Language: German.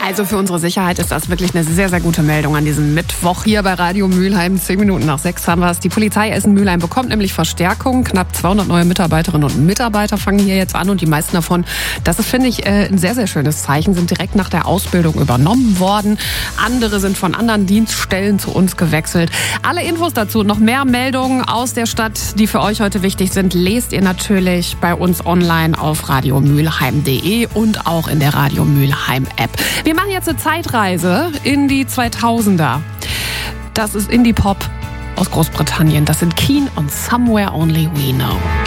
Also für unsere Sicherheit ist das wirklich eine sehr, sehr gute Meldung an diesem Mittwoch hier bei Radio Mülheim. 10 Minuten nach 6 haben wir es. Die Polizei Essen-Mülheim bekommt nämlich Verstärkung. Knapp 200 neue Mitarbeiterinnen und Mitarbeiter fangen hier jetzt an und die meisten davon, das ist, finde ich, ein sehr, sehr schönes Zeichen, sind direkt nach der Ausbildung übernommen worden. Andere sind von anderen Dienststellen zu uns gewechselt. Alle Infos dazu, noch mehr Meldungen aus der Stadt, die für euch heute wichtig sind, lest ihr natürlich bei uns online auf radiomülheim.de und auch in der Radio Mülheim App. Wir machen jetzt eine Zeitreise in die 2000er. Das ist Indie-Pop aus Großbritannien. Das sind Keane und Somewhere Only We Know.